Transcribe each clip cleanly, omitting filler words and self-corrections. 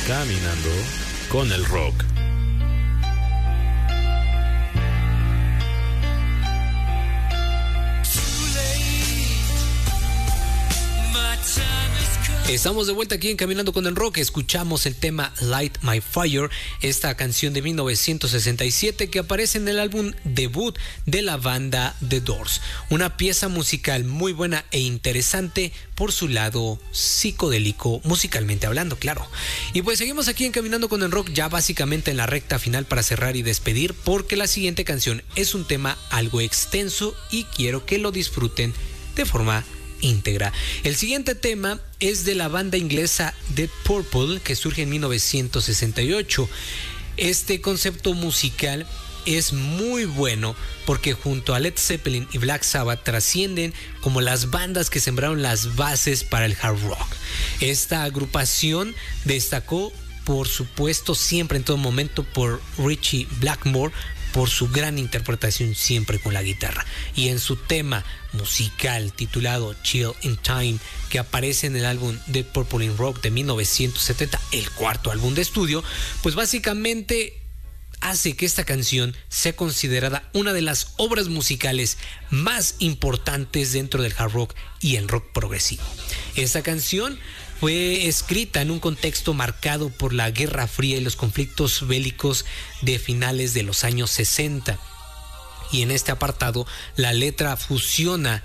Caminando con el rock. Estamos de vuelta aquí en Caminando con el Rock. Escuchamos el tema Light My Fire, esta canción de 1967 que aparece en el álbum debut de la banda The Doors. Una pieza musical muy buena e interesante por su lado psicodélico, musicalmente hablando, claro. Y pues seguimos aquí en Caminando con el Rock, ya básicamente en la recta final para cerrar y despedir, porque la siguiente canción es un tema algo extenso y quiero que lo disfruten de forma íntegra. El siguiente tema es de la banda inglesa Deep Purple, que surge en 1968. Este concepto musical es muy bueno porque junto a Led Zeppelin y Black Sabbath trascienden como las bandas que sembraron las bases para el hard rock. Esta agrupación destacó, por supuesto, siempre en todo momento por Ritchie Blackmore, por su gran interpretación siempre con la guitarra. Y en su tema musical titulado Chill in Time, que aparece en el álbum Deep Purple in Rock de 1970, el cuarto álbum de estudio, pues básicamente hace que esta canción sea considerada una de las obras musicales más importantes dentro del hard rock y el rock progresivo. Esta canción fue escrita en un contexto marcado por la Guerra Fría y los conflictos bélicos de finales de los años 60. Y en este apartado, la letra fusiona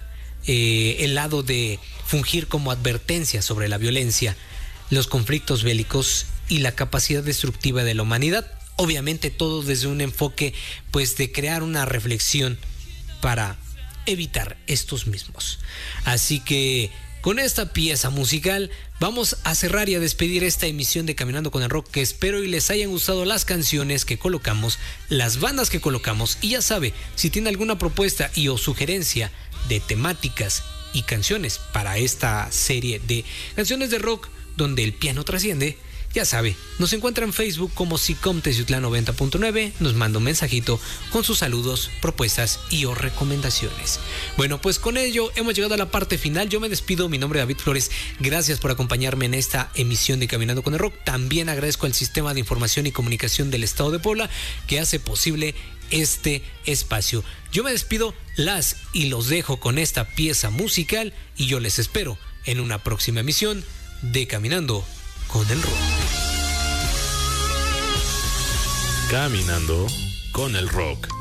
el lado de fungir como advertencia sobre la violencia, los conflictos bélicos y la capacidad destructiva de la humanidad. Obviamente todo desde un enfoque pues de crear una reflexión para evitar estos mismos. Así que con esta pieza musical vamos a cerrar y a despedir esta emisión de Caminando con el Rock, que espero y les hayan gustado las canciones que colocamos, las bandas que colocamos, y ya sabe, si tiene alguna propuesta y o sugerencia de temáticas y canciones para esta serie de canciones de rock donde el piano trasciende, ya sabe, nos encuentra en Facebook como Sicom Teciutlán 90.9, nos manda un mensajito con sus saludos, propuestas y o recomendaciones. Bueno, pues con ello hemos llegado a la parte final. Yo me despido, mi nombre es David Flores, gracias por acompañarme en esta emisión de Caminando con el Rock. También agradezco al Sistema de Información y Comunicación del Estado de Puebla que hace posible este espacio. Yo me despido, las y los dejo con esta pieza musical y yo les espero en una próxima emisión de Caminando con el Rock. Caminando con el Rock.